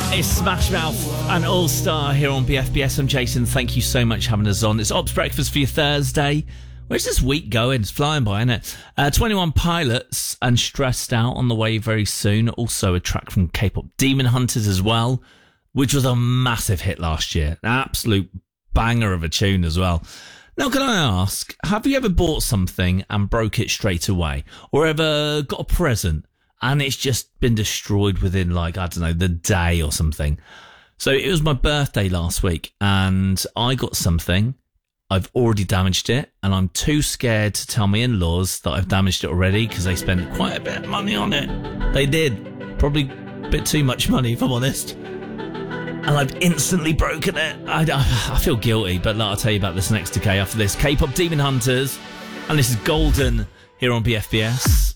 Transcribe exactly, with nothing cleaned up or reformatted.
It's Smash Mouth and All Star here on B F B S. I'm Jason. Thank you so much for having us on. It's Ops Breakfast for your Thursday. Where's this week going? It's flying by, isn't it? Uh, twenty-one Pilots and Stressed Out on the way very soon. Also a track from K-pop Demon Hunters as well, which was a massive hit last year. An absolute banger of a tune as well. Now, can I ask, have you ever bought something and broke it straight away? Or ever got a present and it's just been destroyed within, like, I don't know, the day or something? So it was my birthday last week and I got something. I've already damaged it and I'm too scared to tell my in-laws that I've damaged it already because they spent quite a bit of money on it. They did. Probably a bit too much money, if I'm honest. And I've instantly broken it. I, I, I feel guilty, but like, I'll tell you about this next decade after this. K-pop Demon Hunters, and this is Golden here on B F B S.